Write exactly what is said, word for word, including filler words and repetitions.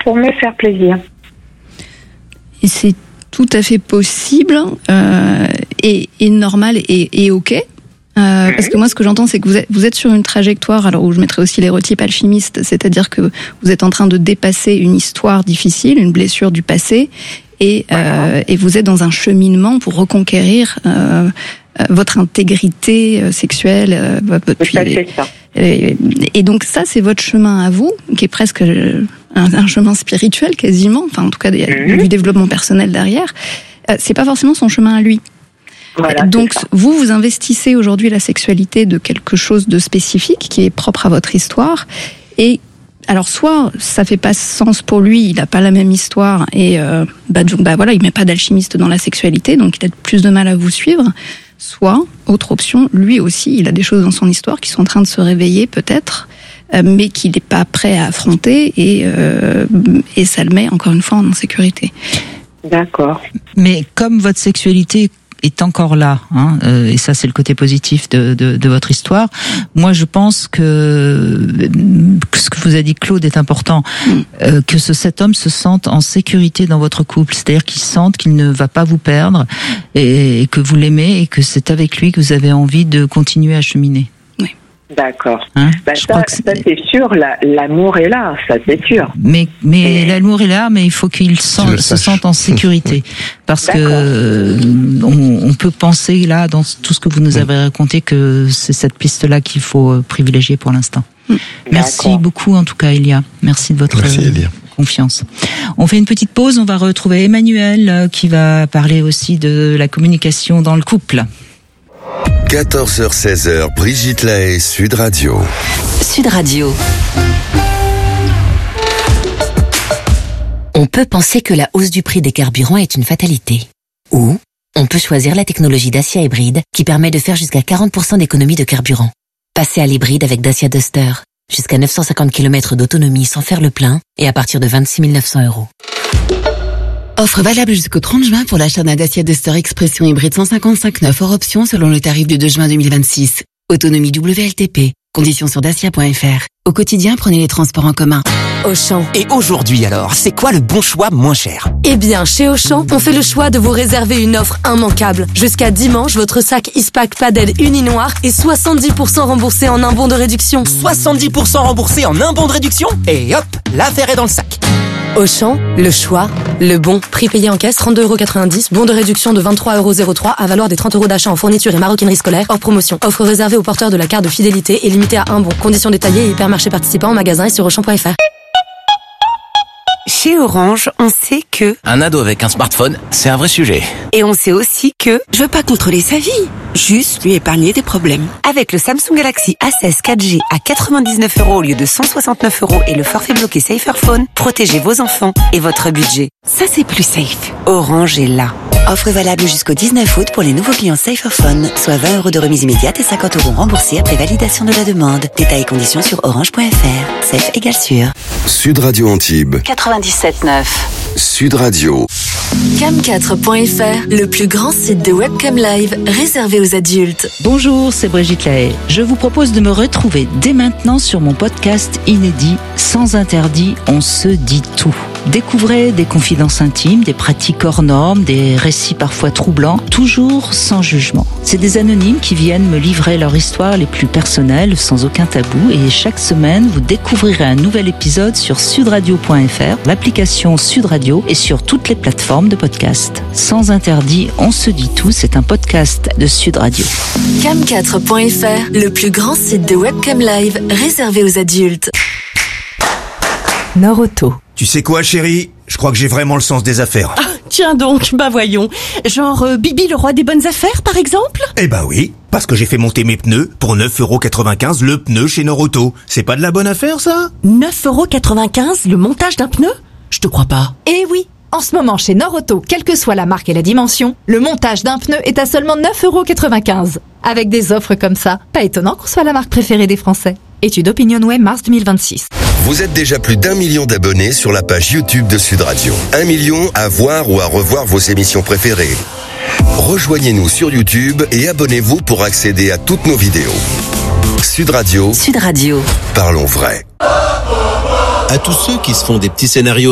pour me faire plaisir. Et c'est tout à fait possible euh, et, et normal et, et ok. Euh, parce que moi, ce que j'entends, c'est que vous êtes, vous êtes sur une trajectoire, alors où je mettrais aussi l'érotype alchimiste, c'est-à-dire que vous êtes en train de dépasser une histoire difficile, une blessure du passé, et, euh, et vous êtes dans un cheminement pour reconquérir euh, votre intégrité sexuelle. Euh, puis, et, et, et donc ça, c'est votre chemin à vous, qui est presque un, un chemin spirituel quasiment, enfin en tout cas des, mmh. du développement personnel derrière. Euh, c'est pas forcément son chemin à lui. Voilà, donc vous, vous investissez aujourd'hui la sexualité de quelque chose de spécifique qui est propre à votre histoire. Et alors soit ça fait pas sens pour lui, il a pas la même histoire et euh, bah, donc, bah voilà, il met pas d'alchimiste dans la sexualité, donc il a plus de mal à vous suivre. Soit autre option, lui aussi, il a des choses dans son histoire qui sont en train de se réveiller peut-être, euh, mais qu'il n'est pas prêt à affronter et euh, et ça le met encore une fois en insécurité. D'accord. Mais comme votre sexualité est encore là, hein, euh, et ça c'est le côté positif de, de, de votre histoire. Moi je pense que, que ce que vous a dit Claude est important, euh, que ce, cet homme se sente en sécurité dans votre couple, c'est-à-dire qu'il sente qu'il ne va pas vous perdre et, et que vous l'aimez et que c'est avec lui que vous avez envie de continuer à cheminer. D'accord. Hein bah, ça, c'est... ça c'est sûr, la, l'amour est là, ça c'est sûr. Mais, mais et... l'amour est là, mais il faut qu'il sent, se sente en sécurité. Parce D'accord. que on, on peut penser là, dans tout ce que vous nous avez raconté, que c'est cette piste-là qu'il faut privilégier pour l'instant. D'accord. Merci beaucoup en tout cas, Elia. Merci de votre Merci, Elia. confiance. On fait une petite pause, on va retrouver Emmanuel qui va parler aussi de la communication dans le couple. quatorze heures seize heures, Brigitte Lahaie, Sud Radio. Sud Radio. On peut penser que la hausse du prix des carburants est une fatalité. Ou on peut choisir la technologie Dacia hybride qui permet de faire jusqu'à quarante pour cent d'économie de carburant. Passez à l'hybride avec Dacia Duster. Jusqu'à neuf cent cinquante kilomètres d'autonomie sans faire le plein et à partir de vingt-six mille neuf cents euros. Offre valable jusqu'au trente juin pour l'achat d'un Dacia Duster Expression hybride cent cinquante-cinq neuf hors option selon le tarif du deux juin deux mille vingt-six. Autonomie W L T P. Conditions sur dacia point f r. Au quotidien, prenez les transports en commun. Auchan. Et aujourd'hui alors, c'est quoi le bon choix moins cher ? Eh bien, chez Auchan, on fait le choix de vous réserver une offre immanquable. Jusqu'à dimanche, votre sac Ispac Padel Uni-Noir est soixante-dix pour cent remboursé en un bon de réduction. soixante-dix pour cent remboursé en un bon de réduction ? Et hop, l'affaire est dans le sac. Auchan, le choix, le bon. Prix payé en caisse, trente-deux euros quatre-vingt-dix. Bon de réduction de vingt-trois euros zéro trois à valoir des trente euros d'achat en fourniture et maroquinerie scolaire. Hors promotion. Offre réservée aux porteurs de la carte de fidélité et limitée à un bon. Conditions détaillées et hypermarchés participants en magasin et sur auchan point f r. Chez Orange, on sait que... Un ado avec un smartphone, c'est un vrai sujet. Et on sait aussi que... Je veux pas contrôler sa vie, juste lui épargner des problèmes. Avec le Samsung Galaxy A seize quatre G à quatre-vingt-dix-neuf euros au lieu de cent soixante-neuf euros et le forfait bloqué Saferphone, protégez vos enfants et votre budget. Ça, c'est plus safe. Orange est là. Offre valable jusqu'au dix-neuf août pour les nouveaux clients Saferphone, soit vingt euros de remise immédiate et cinquante euros remboursés après validation de la demande. Détails et conditions sur orange point f r. Safe égale sûr. Sud Radio Antibes. quatre-vingt-dix-sept neuf. Sud Radio. cam quatre point f r, le plus grand site de webcam live réservé aux adultes. Bonjour, c'est Brigitte Lahaie. Je vous propose de me retrouver dès maintenant sur mon podcast inédit Sans interdit, on se dit tout. Découvrez des confidences intimes, des pratiques hors normes, des récits parfois troublants, toujours sans jugement. C'est des anonymes qui viennent me livrer leur histoire les plus personnelles, sans aucun tabou, et chaque semaine, vous découvrirez un nouvel épisode sur sudradio point f r, l'application Sud Radio et sur toutes les plateformes de podcast. Sans interdit, on se dit tout, c'est un podcast de Sud Radio. cam quatre point f r, le plus grand site de webcam live réservé aux adultes. Norauto. Tu sais quoi, chérie ? Je crois que j'ai vraiment le sens des affaires. Ah, tiens donc, bah voyons. Genre euh, Bibi le roi des bonnes affaires, par exemple ? Eh bah oui, parce que j'ai fait monter mes pneus pour neuf euros quatre-vingt-quinze le pneu chez Norauto. C'est pas de la bonne affaire, ça ? neuf euros quatre-vingt-quinze le montage d'un pneu ? Je te crois pas. Eh oui, en ce moment chez Norauto, quelle que soit la marque et la dimension, le montage d'un pneu est à seulement neuf euros quatre-vingt-quinze. Avec des offres comme ça, pas étonnant qu'on soit la marque préférée des Français. Étude OpinionWay mars deux mille vingt-six. Vous êtes déjà plus d'un million d'abonnés sur la page YouTube de Sud Radio. Un million à voir ou à revoir vos émissions préférées. Rejoignez-nous sur YouTube et abonnez-vous pour accéder à toutes nos vidéos. Sud Radio. Sud Radio. Parlons vrai. À tous ceux qui se font des petits scénarios